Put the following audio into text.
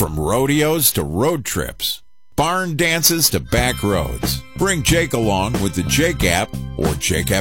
From rodeos to road trips, barn dances to back roads. Bring Jake along with the Jake app or Jake